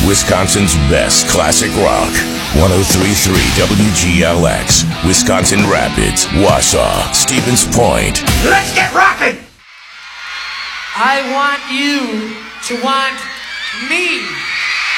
Wisconsin's best classic rock. 103.3 WGLX, Wisconsin Rapids, Wausau, Stevens Point. Let's get rockin'! I want you to want me.